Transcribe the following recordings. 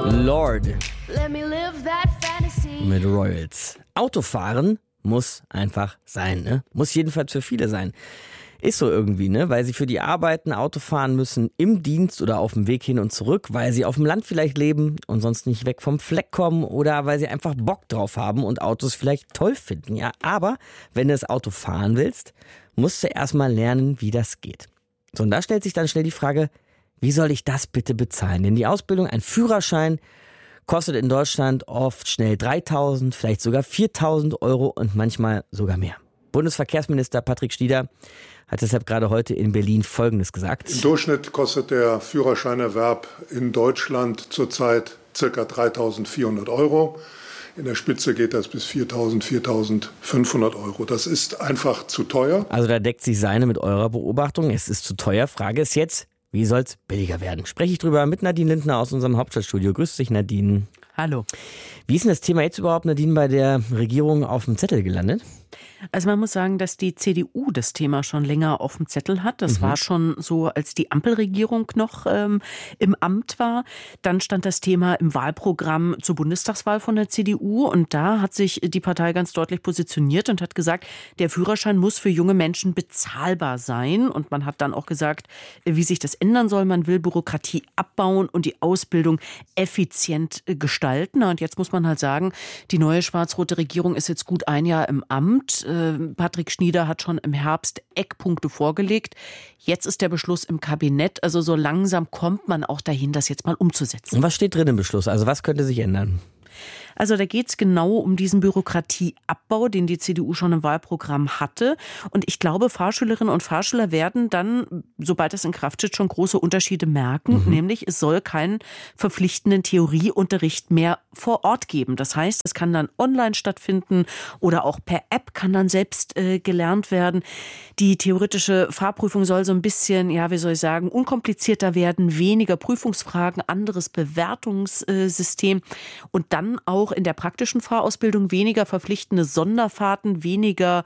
Lord mit Royals. Autofahren muss einfach sein, ne? Muss jedenfalls für viele sein. Ist so irgendwie, ne? Weil sie für die Arbeit ein Auto fahren müssen, im Dienst oder auf dem Weg hin und zurück, weil sie auf dem Land vielleicht leben und sonst nicht weg vom Fleck kommen oder weil sie einfach Bock drauf haben und Autos vielleicht toll finden, ja. Aber wenn du das Auto fahren willst, musst du erstmal lernen, wie das geht. So, und da stellt sich dann schnell die Frage, wie soll ich das bitte bezahlen? Denn die Ausbildung, ein Führerschein, kostet in Deutschland oft schnell 3.000, vielleicht sogar 4.000 Euro und manchmal sogar mehr. Bundesverkehrsminister Patrick Schnieder hat deshalb gerade heute in Berlin Folgendes gesagt. Im Durchschnitt kostet der Führerscheinerwerb in Deutschland zurzeit ca. 3.400 Euro. In der Spitze geht das bis 4.000, 4.500 Euro. Das ist einfach zu teuer. Also da deckt sich seine mit eurer Beobachtung. Es ist zu teuer. Frage ist jetzt, wie soll es billiger werden? Spreche ich drüber mit Nadine Lindner aus unserem Hauptstadtstudio. Grüß dich, Nadine. Hallo. Wie ist denn das Thema jetzt überhaupt, Nadine, bei der Regierung auf dem Zettel gelandet? Also man muss sagen, dass die CDU das Thema schon länger auf dem Zettel hat. Das war schon so, als die Ampelregierung noch im Amt war. Dann stand das Thema im Wahlprogramm zur Bundestagswahl von der CDU. Und da hat sich die Partei ganz deutlich positioniert und hat gesagt, der Führerschein muss für junge Menschen bezahlbar sein. Und man hat dann auch gesagt, wie sich das ändern soll. Man will Bürokratie abbauen und die Ausbildung effizient gestalten. Und jetzt muss man halt sagen, die neue schwarz-rote Regierung ist jetzt gut ein Jahr im Amt. Patrick Schnieder hat schon im Herbst Eckpunkte vorgelegt. Jetzt ist der Beschluss im Kabinett. Also so langsam kommt man auch dahin, das jetzt mal umzusetzen. Und was steht drin im Beschluss? Also was könnte sich ändern? Also da geht es genau um diesen Bürokratieabbau, den die CDU schon im Wahlprogramm hatte. Und ich glaube, Fahrschülerinnen und Fahrschüler werden dann, sobald es in Kraft steht, schon große Unterschiede merken. Nämlich, es soll keinen verpflichtenden Theorieunterricht mehr vor Ort geben. Das heißt, es kann dann online stattfinden oder auch per App kann dann selbst gelernt werden. Die theoretische Fahrprüfung soll so ein bisschen, ja, wie soll ich sagen, unkomplizierter werden, weniger Prüfungsfragen, anderes Bewertungssystem und dann auch in der praktischen Fahrausbildung weniger verpflichtende Sonderfahrten, weniger,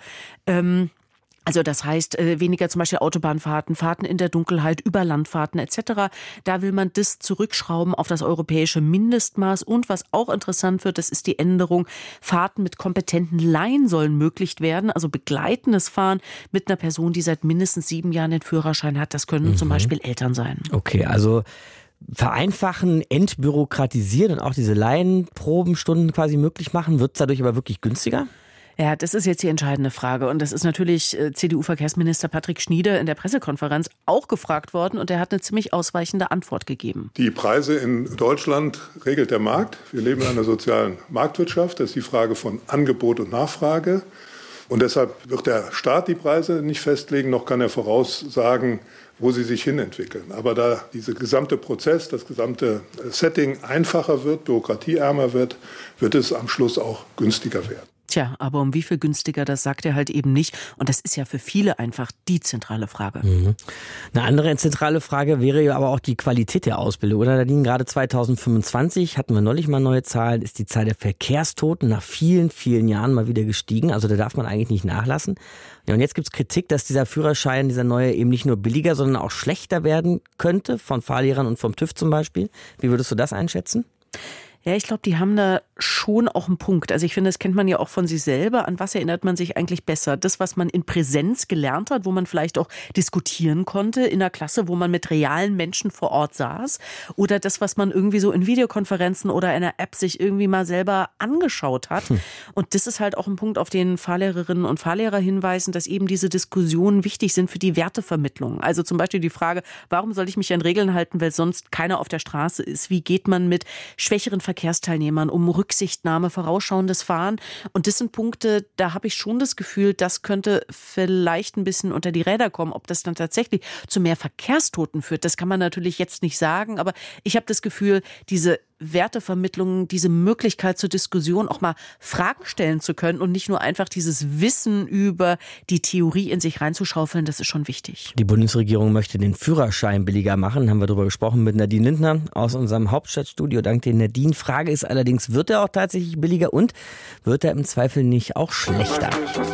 also das heißt weniger zum Beispiel Autobahnfahrten, Fahrten in der Dunkelheit, Überlandfahrten etc. Da will man das zurückschrauben auf das europäische Mindestmaß. Und was auch interessant wird, das ist die Änderung, Fahrten mit kompetenten Laien sollen möglich werden, also begleitendes Fahren mit einer Person, die seit mindestens 7 Jahren den Führerschein hat. Das können zum Beispiel Eltern sein. Okay, also vereinfachen, entbürokratisieren und auch diese Laienprobenstunden quasi möglich machen. Wird es dadurch aber wirklich günstiger? Ja, das ist jetzt die entscheidende Frage. Und das ist natürlich CDU-Verkehrsminister Patrick Schnieder in der Pressekonferenz auch gefragt worden. Und er hat eine ziemlich ausweichende Antwort gegeben. Die Preise in Deutschland regelt der Markt. Wir leben in einer sozialen Marktwirtschaft. Das ist die Frage von Angebot und Nachfrage. Und deshalb wird der Staat die Preise nicht festlegen, noch kann er voraussagen, wo sie sich hinentwickeln. Aber da dieser gesamte Prozess, das gesamte Setting einfacher wird, bürokratieärmer wird, wird es am Schluss auch günstiger werden. Tja, aber um wie viel günstiger, das sagt er halt eben nicht. Und das ist ja für viele einfach die zentrale Frage. Eine andere zentrale Frage wäre ja aber auch die Qualität der Ausbildung. Oder Nadine, gerade 2025 hatten wir neulich mal neue Zahlen, ist die Zahl der Verkehrstoten nach vielen, vielen Jahren mal wieder gestiegen. Also da darf man eigentlich nicht nachlassen. Ja, und jetzt gibt es Kritik, dass dieser Führerschein, dieser neue, eben nicht nur billiger, sondern auch schlechter werden könnte, von Fahrlehrern und vom TÜV zum Beispiel. Wie würdest du das einschätzen? Ja, ich glaube, die haben da schon auch einen Punkt. Also ich finde, das kennt man ja auch von sich selber. An was erinnert man sich eigentlich besser? Das, was man in Präsenz gelernt hat, wo man vielleicht auch diskutieren konnte in der Klasse, wo man mit realen Menschen vor Ort saß? Oder das, was man irgendwie so in Videokonferenzen oder in einer App sich irgendwie mal selber angeschaut hat? Und das ist halt auch ein Punkt, auf den Fahrlehrerinnen und Fahrlehrer hinweisen, dass eben diese Diskussionen wichtig sind für die Wertevermittlung. Also zum Beispiel die Frage, warum soll ich mich an Regeln halten, weil sonst keiner auf der Straße ist? Wie geht man mit schwächeren Verkehrsteilnehmern um Rücksichtnahme, vorausschauendes Fahren? Und das sind Punkte, da habe ich schon das Gefühl, das könnte vielleicht ein bisschen unter die Räder kommen. Ob das dann tatsächlich zu mehr Verkehrstoten führt, das kann man natürlich jetzt nicht sagen. Aber ich habe das Gefühl, diese Wertevermittlung, diese Möglichkeit zur Diskussion, auch mal Fragen stellen zu können und nicht nur einfach dieses Wissen über die Theorie in sich reinzuschaufeln, das ist schon wichtig. Die Bundesregierung möchte den Führerschein billiger machen, haben wir darüber gesprochen mit Nadine Lindner aus unserem Hauptstadtstudio. Dank dir, Nadine. Frage ist allerdings, wird er auch tatsächlich billiger und wird er im Zweifel nicht auch schlechter?